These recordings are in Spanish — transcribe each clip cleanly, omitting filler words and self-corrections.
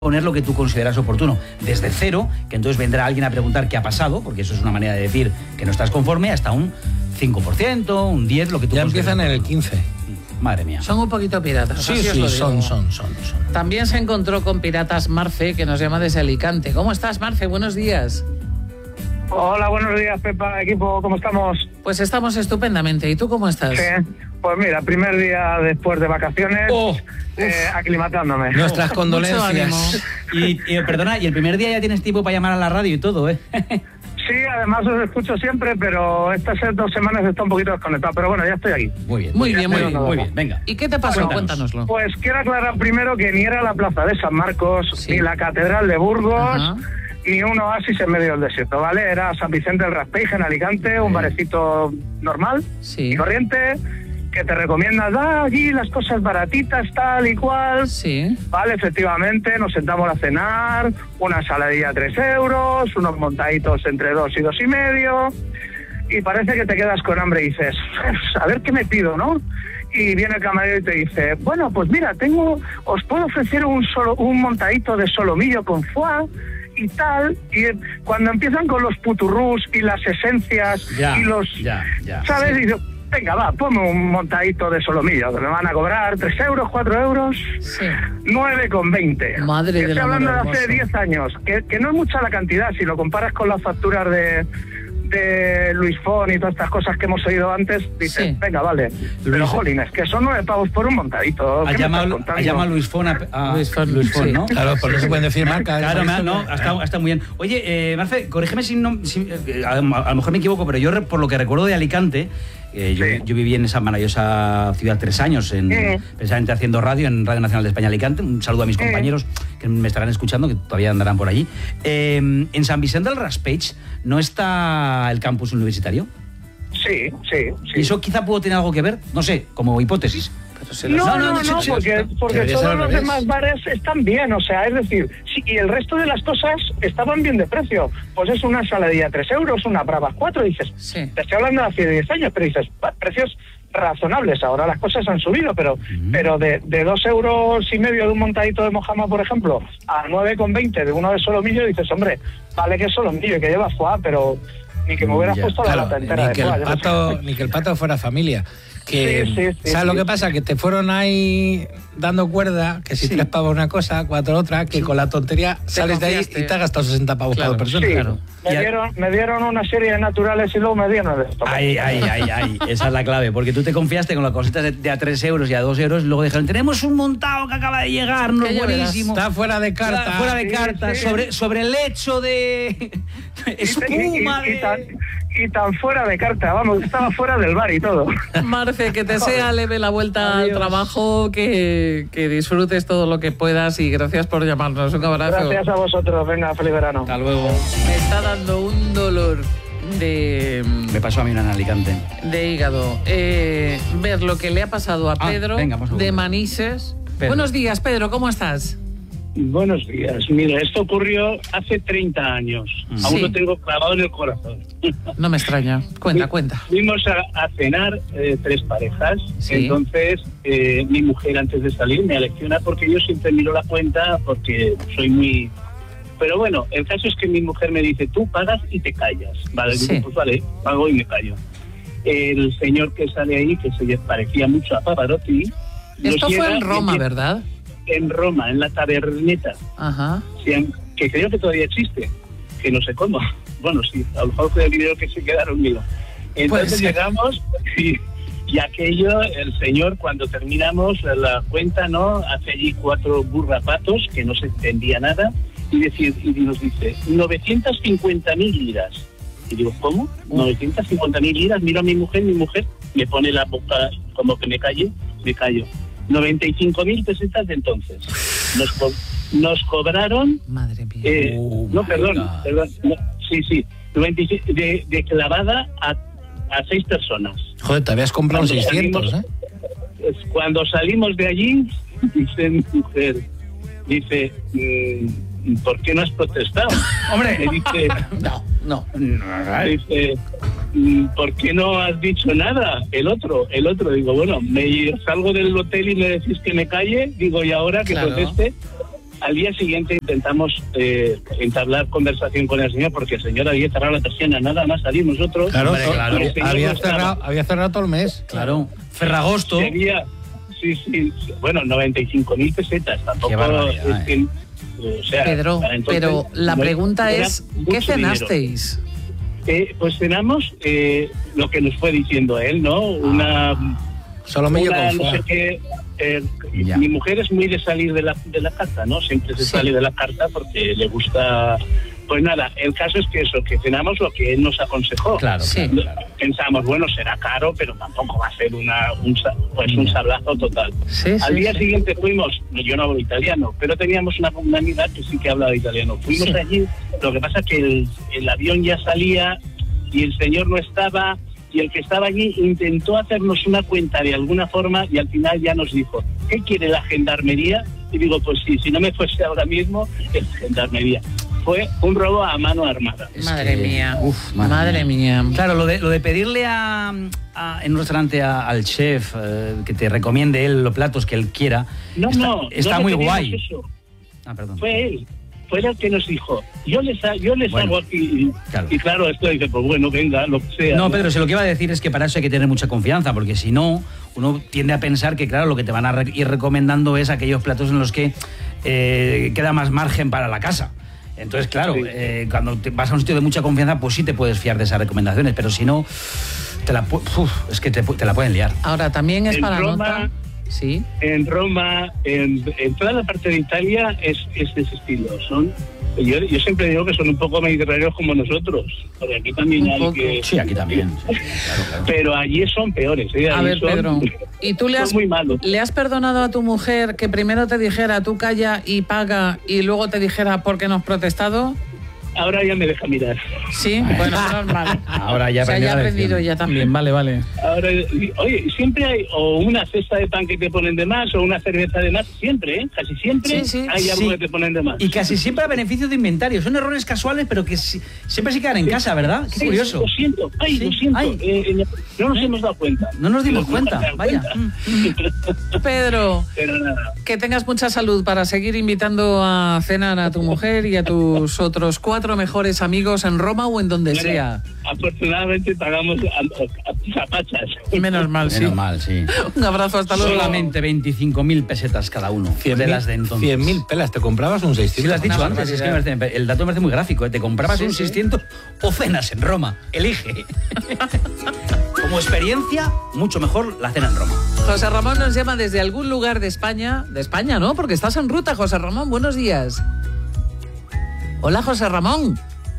poner lo que tú consideras oportuno, desde cero, que entonces vendrá alguien a preguntar qué ha pasado, porque eso es una manera de decir que no estás conforme, hasta un 5%, un 10%, lo que tú ya empiezan en el 15%. Madre mía. Son un poquito piratas. Sí, son. También se encontró con piratas Marfe, que nos llama desde Alicante. ¿Cómo estás, Marfe? Buenos días. Hola, buenos días, Pepa, equipo, ¿cómo estamos? Pues estamos estupendamente. ¿Y tú cómo estás? Sí, pues mira, primer día después de vacaciones, aclimatándome. Nuestras condolencias. Y perdona, y el primer día ya tienes tiempo para llamar a la radio y todo, ¿eh? Sí, además os escucho siempre, pero estas 2 semanas está un poquito desconectado, pero bueno, ya estoy aquí. Muy bien, muy bien. Venga. ¿Y qué te pasó? Cuéntanoslo. Pues quiero aclarar primero que ni era la plaza de San Marcos, ni la catedral de Burgos, ni un oasis en medio del desierto, ¿vale? Era San Vicente del Raspeig en Alicante, un barecito normal y corriente, que te recomiendas, allí las cosas baratitas, tal y cual. Sí. Vale, efectivamente, nos sentamos a cenar, una saladilla a 3 euros, unos montaditos entre 2 y 2,5, y parece que te quedas con hambre y dices, a ver qué me pido, ¿no? Y viene el camarero y te dice, bueno, pues mira, os puedo ofrecer un montadito de solomillo con foie y tal, y cuando empiezan con los puturrús y las esencias y los... ¿sabes? Y digo, venga, va, ponme un montadito de solomillo, que me van a cobrar 3 euros, 4 euros, 9,20. Madre de la Estoy hablando de hace hermosa. 10 años, que no es mucha la cantidad, si lo comparas con las facturas de Luis Fon y todas estas cosas que hemos oído antes, dices, venga, vale, pero jolines, que son 9 pavos por un montadito. Ha llamado Luis Fon a Luis Fon, ¿no? Claro, por eso se pueden decir marcas. Claro, está muy bien. Oye, Marfe, corrígeme si a lo mejor me equivoco, pero yo por lo que recuerdo de Alicante, yo viví en esa maravillosa ciudad 3 años, precisamente haciendo radio en Radio Nacional de España Alicante. Un saludo a mis compañeros que me estarán escuchando, que todavía andarán por allí. En San Vicente del Raspeig, ¿no está el campus universitario? Sí. ¿Y eso quizá pudo tener algo que ver? No sé, como hipótesis. No, porque todos los demás bares están bien, o sea, es decir, y el resto de las cosas estaban bien de precio. Pues es una saladilla 3 euros, una brava 4, dices, te estoy hablando de hace 10 años, pero dices, precios razonables. Ahora las cosas han subido, pero de 2,5 euros de un montadito de mojama, por ejemplo, a 9,20 de uno de solomillo, dices, hombre, vale que es solomillo y que lleva foie, pero ni que me hubieras puesto la lata entera de foie. Ni que el pato fuera familia. ¿Sabes lo que pasa? Que te fueron ahí dando cuerda, que si 3 pavos una cosa, 4 otra, que con la tontería sales de ahí y te has gastado 60 pavos para 2 personas. Claro. Me dieron una serie de naturales y luego me dieron esto. Ay, esa es la clave, porque tú te confiaste con las cositas de a 3 euros y a 2 euros, y luego dijeron, tenemos un montado que acaba de llegar, no es buenísimo. Está fuera de carta. Sobre el hecho de espuma y tan fuera de carta, vamos, estaba fuera del bar y todo. Marfe, que te sea leve la vuelta al trabajo, que disfrutes todo lo que puedas y gracias por llamarnos. Un abrazo. Gracias a vosotros, venga, feliz verano. Hasta luego. Me está dando un dolor me pasó a mí en Alicante. De hígado. Ver lo que le ha pasado a Pedro de Manises. Buenos días, Pedro, ¿cómo estás? Buenos días. Mira, esto ocurrió hace 30 años. Aún lo tengo clavado en el corazón. No me extraña. Cuenta. Fuimos a cenar 3 parejas. Entonces, mi mujer antes de salir me alecciona porque yo siempre miro la cuenta porque soy muy... Pero bueno, el caso es que mi mujer me dice, tú pagas y te callas. Vale, digo, pues vale, pago y me callo. El señor que sale ahí, que se parecía mucho a Pavarotti... Esto fue en Roma, ¿verdad? En Roma, en la taberneta. Que creo que todavía existe, que no sé cómo. Bueno, sí, a lo mejor fue el dinero que se quedaron mío. Entonces llegamos y aquello, el señor, cuando terminamos la cuenta, ¿no? Hace allí 4 burrapatos, que no se entendía nada, y nos dice, 950.000 liras. Y digo, ¿cómo? 950.000 liras, miro a mi mujer me pone la boca como que me callo. 95.000 pesetas de entonces. Nos cobraron... Madre mía. Perdón. No, sí. De clavada a 6 personas. Joder, te habías comprado 600, Cuando salimos de allí, dice mi mujer, ¿por qué no has protestado? Hombre, dice, no. Dice, ¿por qué no has dicho nada? El otro, digo, bueno, me salgo del hotel y me decís que me calle, digo, y ahora que proteste. Al día siguiente intentamos entablar conversación con el señor, porque el señor había cerrado la persiana, nada más salir nosotros. Claro, Hombre, claro. Había cerrado todo el mes. Claro. Ferragosto. Sí. Bueno, 95.000 pesetas. Tampoco. Qué barbaridad, O sea, Pedro, entonces, pero la pregunta es, ¿qué mucho cenasteis? Pues cenamos lo que nos fue diciendo él, ¿no? Solomillo con no foie. sé qué. Mi mujer es muy de salir de la carta, ¿no? Siempre se sale de la carta porque le gusta. Pues nada, el caso es que cenamos lo que él nos aconsejó. Claro, sí. Pensamos, bueno, será caro, pero tampoco va a ser un sablazo total. Sí, Al día siguiente fuimos, yo no hablo italiano, pero teníamos una amiga que sí que hablaba italiano. Fuimos allí, lo que pasa es que el avión ya salía y el señor no estaba, y el que estaba allí intentó hacernos una cuenta de alguna forma y al final ya nos dijo, ¿qué quiere la gendarmería? Y digo, pues sí, si no me fuese ahora mismo, es gendarmería. Fue un robo a mano armada. Madre mía. Madre mía. Claro, lo de pedirle en un restaurante al chef que te recomiende él los platos que él quiera, está muy guay. Eso. Perdón. Fue él. Fue el que nos dijo, yo les hago aquí. Claro. Y claro, esto dice, pues bueno, venga, lo que sea. No, Pedro, si lo que iba a decir es que para eso hay que tener mucha confianza, porque si no, uno tiende a pensar que, claro, lo que te van a ir recomendando es aquellos platos en los que queda más margen para la casa. Entonces, claro, cuando vas a un sitio de mucha confianza, pues sí te puedes fiar de esas recomendaciones, pero si no, te la pueden liar. Ahora, también es para Roma, nota... Sí. En Roma, en toda la parte de Italia es de ese estilo. Yo siempre digo que son un poco mediterráneos como nosotros, porque aquí también hay que... Sí, aquí también. Sí, claro. Pero allí son peores. A ver, Pedro, ¿y tú le has perdonado a tu mujer que primero te dijera tú calla y paga y luego te dijera por qué no has protestado? Ahora ya me deja mirar. Sí, bueno, normal. Ahora ya ha aprendido ya también, vale. Ahora, oye, siempre hay o una cesta de pan que te ponen de más o una cerveza de más, siempre, casi siempre hay algo que te ponen de más. Y casi siempre a beneficio de inventario. Son errores casuales, pero que siempre se quedan en casa, ¿verdad? Qué curioso. Lo siento. No nos hemos dado cuenta. No nos dimos cuenta, vaya. Pedro, que tengas mucha salud para seguir invitando a cenar a tu mujer y a tus otros 4 mejores amigos en Roma o en donde sea. Afortunadamente pagamos a zapachas. Menos mal, sí. Un abrazo, hasta luego. Solamente 25.000 pesetas cada uno. 100 de las de entonces. 100.000 pelas, te comprabas un 600. Sí, lo has dicho antes, es que el dato me parece muy gráfico. Te comprabas un 600 o cenas en Roma. Elige. Como experiencia, mucho mejor la cena en Roma. José Ramón nos llama desde algún lugar de España. De España, ¿no? Porque estás en ruta, José Ramón. Buenos días. Hola, José Ramón.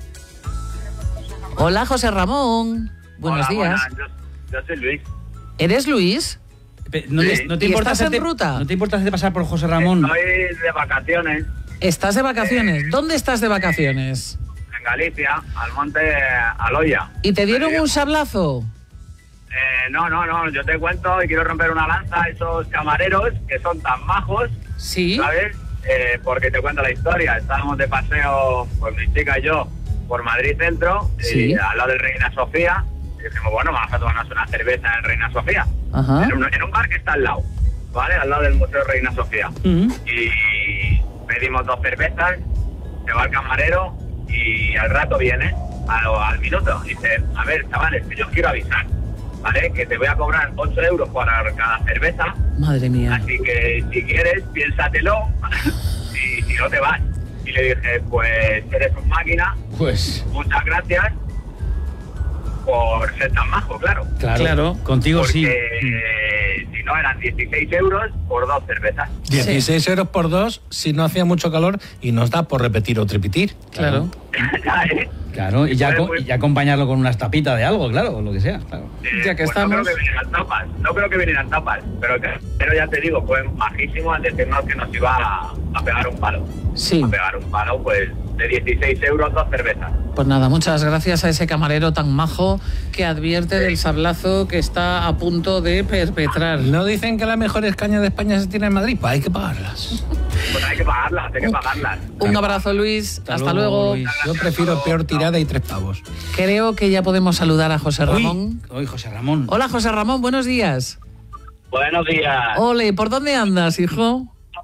Hola, José Ramón. Buenos días. Yo soy Luis. ¿Eres Luis? ¿No te importa estás en ruta? ¿No te importa de pasar por José Ramón? Estoy de vacaciones. ¿Estás de vacaciones? ¿Dónde estás de vacaciones? En Galicia, al monte Aloya. ¿Y te dieron un sablazo? No, yo te cuento y quiero romper una lanza a esos camareros que son tan majos. Sí. ¿Sabes? Porque te cuento la historia. Estábamos de paseo, pues mi chica y yo, por Madrid Centro, al lado del Reina Sofía. Y dijimos, bueno, vamos a tomarnos una cerveza en Reina Sofía. Ajá. En un bar que está al lado, ¿vale? Al lado del Museo Reina Sofía. Y pedimos 2 cervezas, se va el camarero y al rato viene, al minuto, dice, a ver, chavales, que yo os quiero avisar, ¿vale? Que te voy a cobrar 8 euros por cada cerveza. Madre mía. Así que si quieres, piénsatelo y si no te vas. Y le dije, pues eres un máquina, pues muchas gracias por ser tan majo, claro. Claro. Contigo porque, sí. Si no, eran 16 euros por 2 cervezas. 16 euros por 2 si no hacía mucho calor y nos da por repetir o tripitir. Claro. Claro, y ya acompañarlo con unas tapitas de algo, claro, o lo que sea. Claro. Ya que pues estamos... No creo que vinieran tapas, pero ya te digo, fue majísimo al decirnos que nos iba a pegar un palo. Sí. A pegar un palo, pues, de 16 euros 2 cervezas. Pues nada, muchas gracias a ese camarero tan majo que advierte del sablazo que está a punto de perpetrar. ¿No dicen que las mejores cañas de España se tienen en Madrid? Pues hay que pagarlas. Pues hay que pagarlas. Un abrazo, Luis. Hasta luego. Luis. Yo prefiero peor tirada y 3 pavos. Creo que ya podemos saludar a José Ramón. Hoy José Ramón. Hola, José Ramón, buenos días. Buenos días. Ole, ¿por dónde andas, hijo?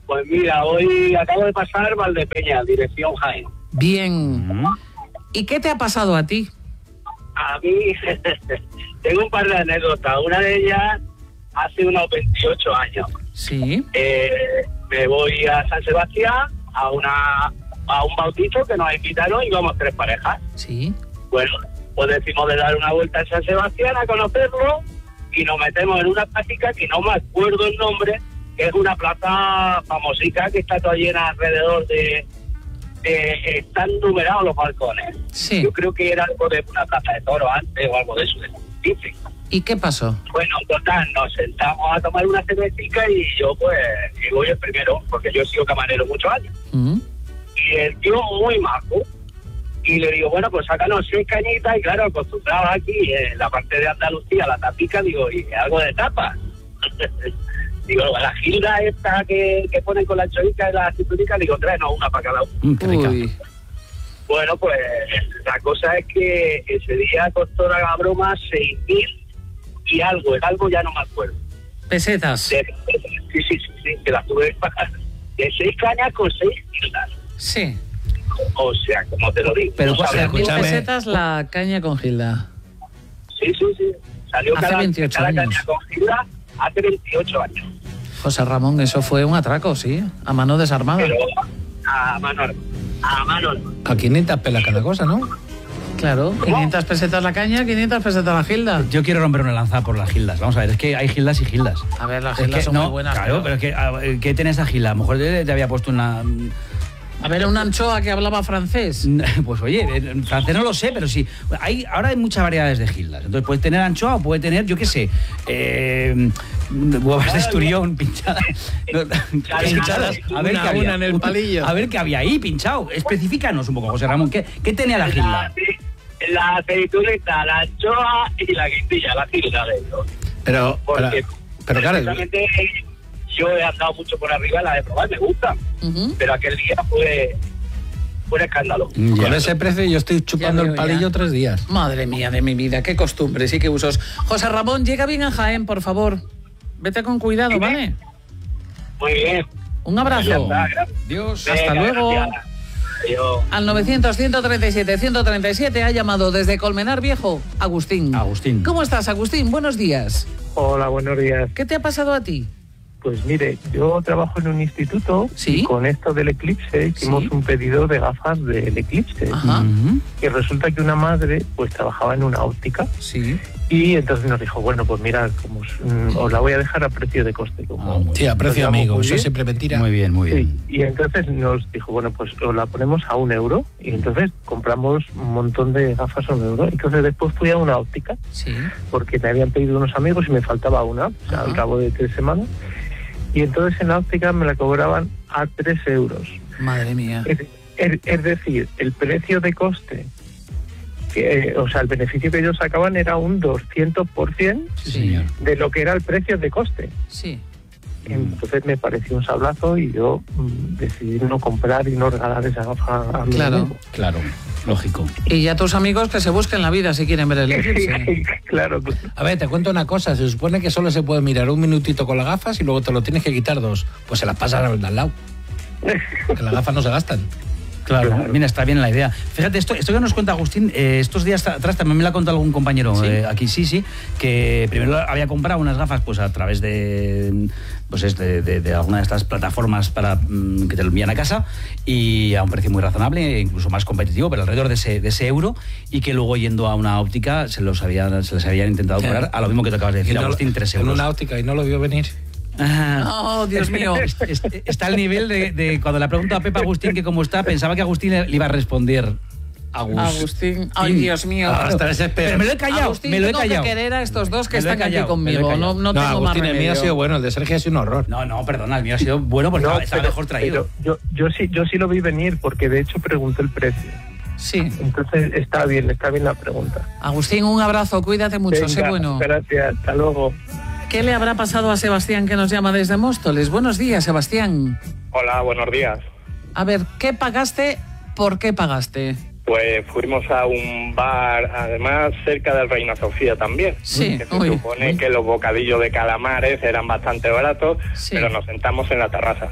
Pues mira, hoy acabo de pasar Valdepeña, dirección Jaén. Bien. ¿Y qué te ha pasado a ti? A mí tengo un par de anécdotas. Una de ellas hace unos 28 años. Sí. Me voy a San Sebastián a un bautizo que nos invitaron y íbamos 3 parejas. Sí. Bueno, pues decimos de dar una vuelta en San Sebastián a conocerlo y nos metemos en una práctica que no me acuerdo el nombre, que es una plaza famosica que está toda llena alrededor de están numerados los balcones. Sí. Yo creo que era algo de una plaza de toros antes o algo de eso. ¿Y qué pasó? Bueno, total, nos sentamos a tomar una cervecita y yo pues voy el primero, porque yo he sido camarero muchos años. Y el tío muy majo. Y le digo, bueno, pues sácanos 6 cañitas y claro, acostumbrados aquí en la parte de Andalucía, la tapica, digo, y algo de tapas. Digo, la gilda esta que ponen con la chorica y la cinturita, digo, tráenos una para cada uno. Qué rica. Bueno, pues la cosa es que ese día costó la broma 6.000 y algo ya no me acuerdo. Pesetas. Sí, que las tuve que pagar. De 6 cañas con 6 gildas. Sí. O sea, como te lo digo. Pero no 1.000 pesetas la caña con gilda. Sí. Salió hace 28 cada años. caña con gilda hace 28 años. José Ramón, eso fue un atraco, sí, a mano desarmada. Pero a mano. A 500 pelas cada cosa, ¿no? Claro, 500 pesetas la caña, 500 pesetas la gilda. Yo quiero romper una lanza por las gildas. Vamos a ver, es que hay gildas y gildas. A ver, las gildas son muy buenas. Claro, pero es que, ¿qué tiene esa gilda? A lo mejor te había puesto una... A ver, una anchoa que hablaba francés. Pues oye, en francés no lo sé, pero sí. Ahora hay muchas variedades de gildas. Entonces puedes tener anchoa o puede tener, yo qué sé, huevas de esturión pinchadas. Pinchadas. A ver qué había. En el palillo. A ver qué había ahí pinchado. Especifícanos un poco, José Ramón. ¿Qué tenía la gilda? La aceitunita, la anchoa y la guindilla, la gilda de ellos. Pero claro. Yo he andado mucho por arriba, la de probar, me gusta. Pero aquel día fue un escándalo. Con ese precio yo estoy chupando el palillo 3 días. Madre mía de mi vida, qué costumbres y qué usos. José Ramón, llega bien a Jaén, por favor. Vete con cuidado, ¿vale? Muy bien. Un abrazo. Dios. Hasta luego. Adiós. Al 900-137-137 ha llamado desde Colmenar Viejo Agustín. ¿Cómo estás, Agustín? Buenos días. Hola, buenos días. ¿Qué te ha pasado a ti? Pues mire, yo trabajo en un instituto y con esto del eclipse hicimos un pedido de gafas del eclipse. Y resulta que una madre pues trabajaba en una óptica. Y entonces nos dijo, bueno, pues mira, como os la voy a dejar a precio de coste. Sí, a precio amigo, eso es siempre mentira. Muy bien. Sí, y entonces nos dijo, bueno, pues os la ponemos a €1. Y entonces compramos un montón de gafas a €1. Entonces después fui a una óptica, porque me habían pedido unos amigos y me faltaba una, al cabo de 3 semanas. Y entonces en la óptica me la cobraban a €3. Madre mía. Es decir, el precio de coste, o sea, el beneficio que ellos sacaban era un 200% de lo que era el precio de coste. Sí. Entonces me pareció un sablazo y yo decidí no comprar y no regalar esa gafa a mi amigo. Claro, lógico. Y ya tus amigos que se busquen la vida si quieren ver el eclipse. Claro. A ver, te cuento una cosa. Se supone que solo se puede mirar 1 minutito con las gafas y luego te lo tienes que quitar 2. Pues se las pasas al de al lado. Que las gafas no se gastan. Claro, mira, está bien la idea. Fíjate, esto que nos cuenta Agustín, estos días atrás también me lo ha contado algún compañero aquí, que primero había comprado unas gafas pues a través de alguna de estas plataformas para que te lo envían a casa y a un precio muy razonable, incluso más competitivo, pero alrededor de ese €1, y que luego yendo a una óptica se les habían intentado cobrar a lo mismo que te acabas de decir, Agustín, €3. En una óptica y no lo vio venir. Oh, Dios mío. Está al nivel de cuando le pregunto a Pepa Agustín que cómo está, pensaba que Agustín le iba a responder. Agustín, ay Dios mío. Hasta pero me lo he callado. Agustín, me lo he tengo callado. que querer a estos dos que están aquí me conmigo. No tengo Agustín, más remedio. el mío ha sido bueno, el de Sergio ha sido un horror. No, perdona, el mío ha sido bueno porque estaba mejor traído. Pero yo sí lo vi venir porque de hecho pregunté el precio. Sí. Entonces está bien la pregunta. Agustín, un abrazo, cuídate mucho, Venga, sé bueno. Gracias, hasta luego. ¿Qué le habrá pasado a Sebastián que nos llama desde Móstoles? Buenos días, Sebastián. Hola, buenos días. A ver, ¿qué pagaste? ¿Por qué pagaste? Pues fuimos a un bar, además cerca del Reina Sofía también. Sí. Que se supone que los bocadillos de calamares eran bastante baratos, pero nos sentamos en la terraza.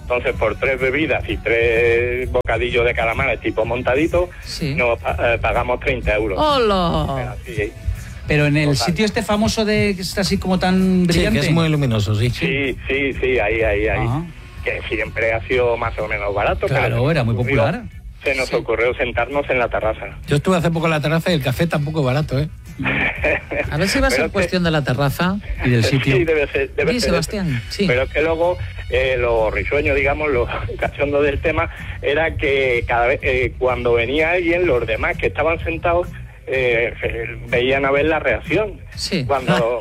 Entonces, por 3 bebidas y 3 bocadillos de calamares tipo montadito, nos pagamos 30 euros. ¡Hola! Pero en el sitio este famoso de que está así como tan brillante. Sí, que es muy luminoso, sí. Sí, ahí. Ajá. Que siempre ha sido más o menos barato. Claro, pero era muy popular. Se nos ocurrió sentarnos en la terraza. Yo estuve hace poco en la terraza y el café tampoco es barato, ¿eh? A ver si va a ser cuestión de la terraza y del sitio. Sí, debe ser. Sebastián, sí. Pero es que luego lo risueño, digamos, lo cachondo del tema, era que cada vez cuando venía alguien, los demás que estaban sentados veían a ver la reacción. Sí. Cuando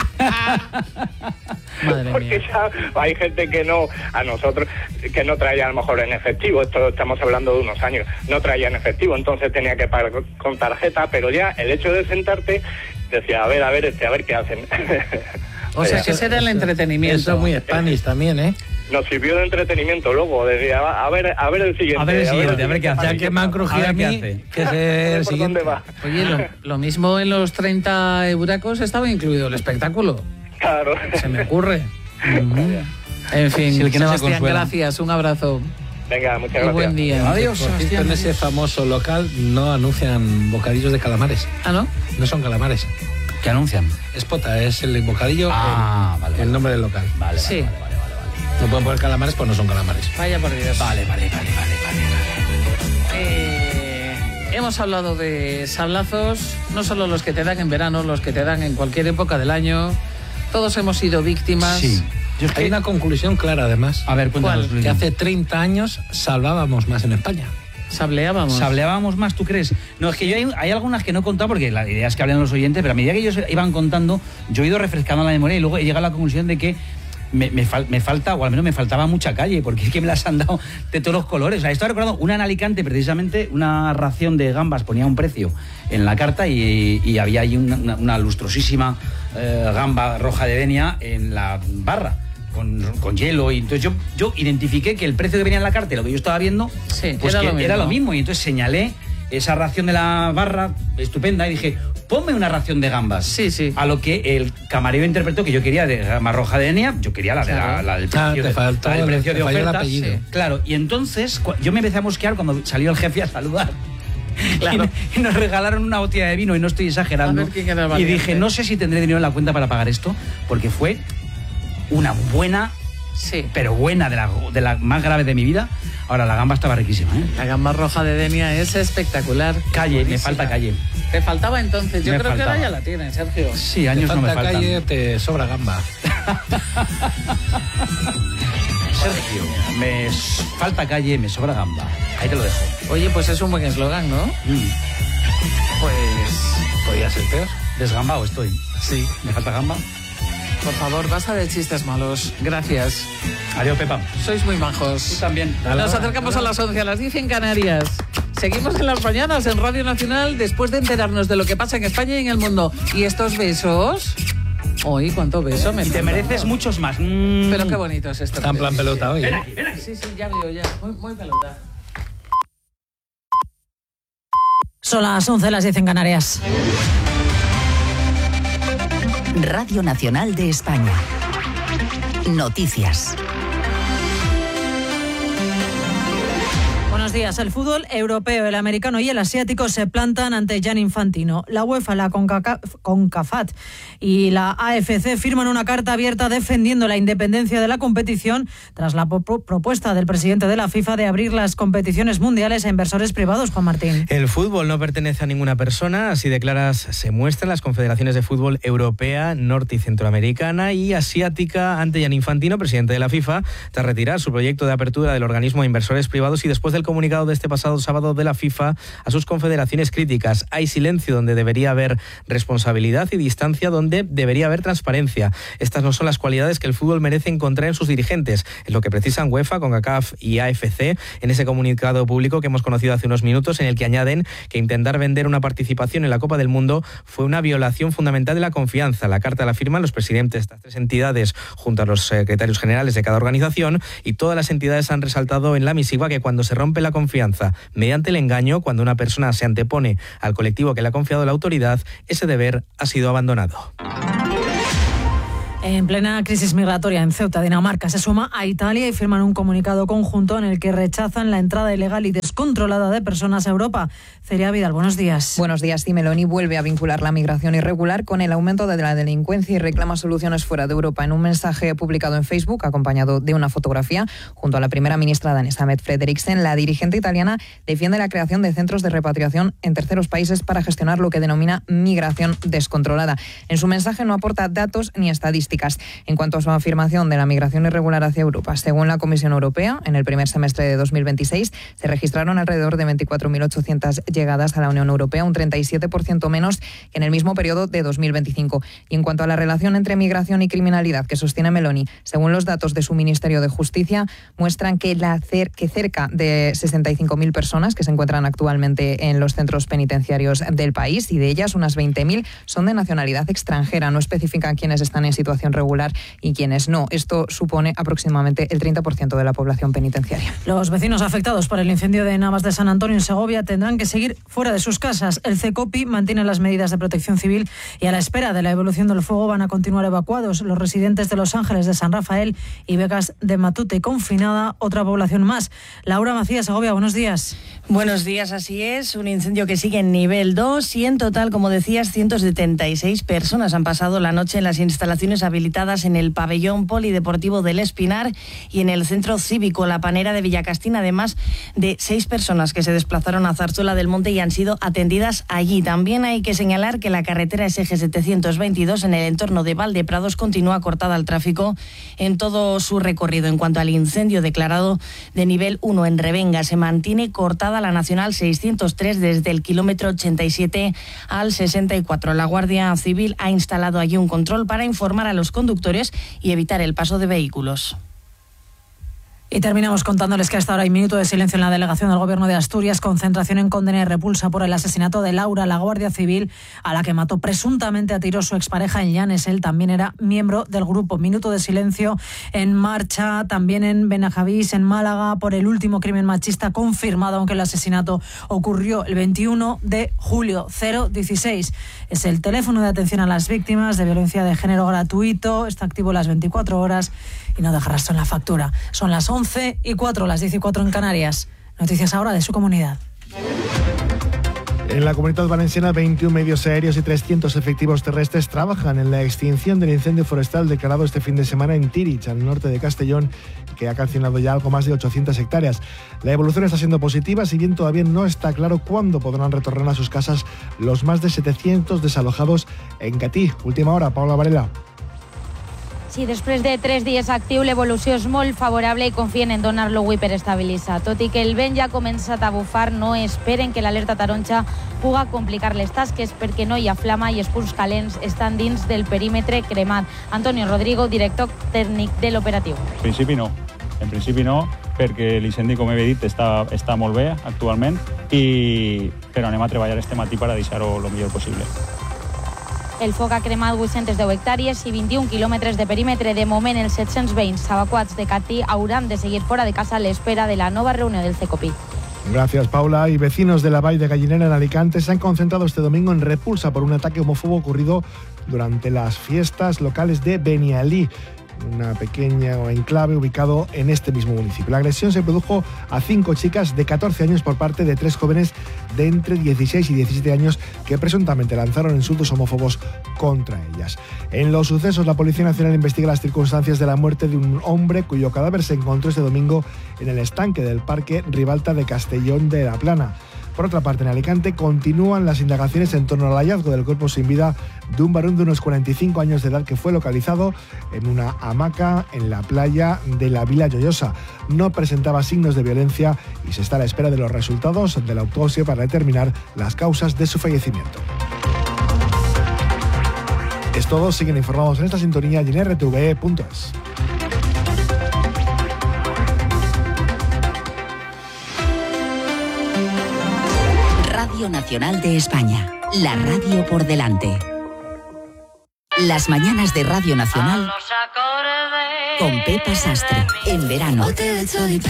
Madre porque mía. ya hay gente que no, a nosotros, que no traía a lo mejor en efectivo, esto estamos hablando de unos años, no traía en efectivo, entonces tenía que pagar con tarjeta, pero ya el hecho de sentarte, decía, a ver qué hacen. O sea, que ese era el entretenimiento. Eso es muy Spanish también, ¿eh? Nos sirvió de entretenimiento luego, decía, a ver el siguiente. A ver qué hace. Ya que me han crujido a mí, que es el siguiente. Va. Oye, lo mismo en los 30 euracos estaba incluido el espectáculo. Claro. Se me ocurre. En fin, Si el que no se Sebastián, consuela. gracias, un abrazo. Venga, muchas Y gracias. buen día. Adiós, Por cierto, Sebastián. en ese famoso local no anuncian bocadillos de calamares. ¿Ah, no? No son calamares. ¿Qué anuncian? Es pota, es el bocadillo, Vale. el nombre del local. Vale. Sí. No pueden poner calamares, pues no son calamares. Vaya por Dios. Vale. Hemos hablado de sablazos, no solo los que te dan en verano, los que te dan en cualquier época del año. Todos hemos sido víctimas. Sí. Hay una conclusión clara, además. A ver, cuéntanos, ¿Cuál? Luis. Que hace 30 años salvábamos más en España. Sableábamos. ¿Sableábamos más, tú crees? No, es que yo hay algunas que no he contado porque la idea es que hablen los oyentes, pero a medida que ellos iban contando, yo he ido refrescando la memoria y luego he llegado a la conclusión de que me falta, o al menos me faltaba mucha calle, porque es que me las han dado de todos los colores. O sea, estaba recordando una en Alicante, precisamente, una ración de gambas ponía un precio en la carta y había ahí una lustrosísima gamba roja de Denia en la barra. Con hielo, y entonces yo identifiqué que el precio que venía en la carta y lo que yo estaba viendo, Sí, pues era lo mismo, y entonces señalé esa ración de la barra estupenda y dije, ponme una ración de gambas. Sí. A lo que el camarero interpretó que yo quería de gamba roja de Denia, yo quería la del precio, te faltó la del precio te de falló el oferta. apellido. Sí. Claro, y entonces yo me empecé a mosquear cuando salió el jefe a saludar. Claro. Y nos regalaron una botella de vino, y no estoy exagerando. A ver quién era el Y valiente. dije, no sé si tendré dinero en la cuenta para pagar esto, porque fue una buena, Sí. pero buena, de la más grave de mi vida. Ahora, la gamba estaba riquísima, ¿eh? La gamba roja de Denia es espectacular. Calle, me Buenísima. falta calle. Te faltaba entonces. Yo Me creo que faltaba. ahora ya la tienes, Sergio. Sí, Te años no me falta faltan. calle, te sobra gamba. Sergio, me falta calle, me sobra gamba. Ahí te lo dejo. Oye, pues es un buen eslogan, ¿no? Pues, Podría ser peor. Desgambado estoy. Sí. Me falta gamba. por favor, basta de chistes malos. Gracias. Adiós, Pepa. Sois muy majos. Tú también. Nos acercamos a las 11, a las 10 en Canarias. Seguimos en las mañanas en Radio Nacional después de enterarnos de lo que pasa en España y en el mundo. ¿Y estos besos? Uy, cuánto beso me Te mereces muchos más. Pero qué bonito es esto. Está en plan pelota hoy. Sí, ya veo, ya. Muy pelota. Son las 11, las 10 en Canarias. Radio Nacional de España. Noticias. Buenos días. El fútbol europeo, el americano y el asiático se plantan ante Gianni Infantino. La UEFA, la CONCACAF y la AFC firman una carta abierta defendiendo la independencia de la competición tras la propuesta del presidente de la FIFA de abrir las competiciones mundiales a inversores privados. Juan Martín. El fútbol no pertenece a ninguna persona, así de claras se muestran las confederaciones de fútbol europea, norte y centroamericana y asiática ante Gianni Infantino, presidente de la FIFA, tras retirar su proyecto de apertura del organismo a inversores privados y después del comunicado de este pasado sábado de la FIFA a sus confederaciones críticas. Hay silencio donde debería haber responsabilidad y distancia donde debería haber transparencia. Estas no son las cualidades que el fútbol merece encontrar en sus dirigentes. Es lo que precisan UEFA, CONCACAF y AFC en ese comunicado público que hemos conocido hace unos minutos, en el que añaden que intentar vender una participación en la Copa del Mundo fue una violación fundamental de la confianza. La carta la firman los presidentes de estas tres entidades junto a los secretarios generales de cada organización, y todas las entidades han resaltado en la misiva que cuando se rompe la confianza mediante el engaño, cuando una persona se antepone al colectivo que le ha confiado la autoridad, ese deber ha sido abandonado. En plena crisis migratoria en Ceuta, Dinamarca se suma a Italia y firman un comunicado conjunto en el que rechazan la entrada ilegal y descontrolada de personas a Europa. Celia Vidal, buenos días. Buenos días. Meloni vuelve a vincular la migración irregular con el aumento de la delincuencia y reclama soluciones fuera de Europa. En un mensaje publicado en Facebook, acompañado de una fotografía, junto a la primera ministra danesa Mette Frederiksen, la dirigente italiana defiende la creación de centros de repatriación en terceros países para gestionar lo que denomina migración descontrolada. En su mensaje no aporta datos ni estadísticas. En cuanto a su afirmación de la migración irregular hacia Europa, según la Comisión Europea, en el primer semestre de 2026 se registraron alrededor de 24.800 llegadas a la Unión Europea, un 37% menos que en el mismo periodo de 2025. Y en cuanto a la relación entre migración y criminalidad que sostiene Meloni, según los datos de su Ministerio de Justicia, muestran que cerca de 65.000 personas que se encuentran actualmente en los centros penitenciarios del país, y de ellas unas 20.000 son de nacionalidad extranjera. No especifican quiénes están en situación regular y quienes no. Esto supone aproximadamente el 30% de la población penitenciaria. Los vecinos afectados por el incendio de Navas de San Antonio en Segovia tendrán que seguir fuera de sus casas. El CECOPI mantiene las medidas de protección civil y a la espera de la evolución del fuego van a continuar evacuados los residentes de Los Ángeles de San Rafael y Vegas de Matute. Confinada otra población más. Laura Macías, Segovia, buenos días. Buenos días, así es. Un incendio que sigue en nivel 2 y en total, como decías, 176 personas han pasado la noche en las instalaciones habilitadas en el pabellón polideportivo del Espinar y en el centro cívico La Panera de Villacastín, además de 6 personas que se desplazaron a Zarzuela del Monte y han sido atendidas allí. También hay que señalar que la carretera SG 722 en el entorno de Valdeprados continúa cortada al tráfico en todo su recorrido. En cuanto al incendio declarado de nivel 1 en Revenga, se mantiene cortada la Nacional 603 desde el kilómetro 87 al 64. La Guardia Civil ha instalado allí un control para informar a los conductores y evitar el paso de vehículos. Y terminamos contándoles que hasta ahora hay minuto de silencio en la delegación del Gobierno de Asturias, concentración en condena y repulsa por el asesinato de Laura, la Guardia Civil, a la que mató presuntamente a tiros su expareja en Llanes. Él también era miembro del grupo. Minuto de silencio en marcha también en Benajavís, en Málaga, por el último crimen machista confirmado, aunque el asesinato ocurrió el 21 de julio. 016 es el teléfono de atención a las víctimas de violencia de género gratuito. Está activo las 24 horas y no deja rastro en la factura. Son las 11:04, las 10:04 en Canarias. Noticias ahora de su comunidad. En la Comunitat Valenciana, 21 medios aéreos y 300 efectivos terrestres trabajan en la extinción del incendio forestal declarado este fin de semana en Tirich, al norte de Castellón, que ha calcinado ya algo más de 800 hectáreas. La evolución está siendo positiva, si bien todavía no está claro cuándo podrán retornar a sus casas los más de 700 desalojados en Catí. Última hora, Paula Varela. Sí, després de 3 dies actiu, l'evolució és molt favorable i confien en donar-lo avui per estabilitzar. Tot i que el vent ja ha començat a bufar, no esperen que l'alerta taronja puga complicar les tasques perquè no hi ha flama i els punts calents estan dins del perímetre cremat. Antonio Rodrigo, director tècnic de l'operatiu. En principi no, perquè l'incendi, com he dit, està molt bé actualment, però anem a treballar este matí per a deixar-ho el millor possible. El foc ha cremat 810 hectàrees i 21 quilòmetres de perímetre. De moment, els 700 veïns evacuats de Catí hauran de seguir fora de casa a l'espera de la nova reunió del CECOPI. Gracias, Paula. Y vecinos de la Vall de Gallinera en Alicante se han concentrado este domingo en repulsa por un ataque homófobo ocurrido durante las fiestas locales de Benialí, una pequeña enclave ubicado en este mismo municipio. La agresión se produjo a 5 chicas de 14 años por parte de 3 jóvenes de entre 16 y 17 años que presuntamente lanzaron insultos homófobos contra ellas. En los sucesos, la Policía Nacional investiga las circunstancias de la muerte de un hombre cuyo cadáver se encontró este domingo en el estanque del Parque Ribalta de Castellón de la Plana. Por otra parte, en Alicante continúan las indagaciones en torno al hallazgo del cuerpo sin vida de un varón de unos 45 años de edad que fue localizado en una hamaca en la playa de la Vila Lloyosa. No presentaba signos de violencia y se está a la espera de los resultados de la autopsia para determinar las causas de su fallecimiento. Es todo, siguen informados en esta sintonía y en rtve.es. Radio Nacional de España, la radio por delante. Las mañanas de Radio Nacional con Pepa Sastre, en verano.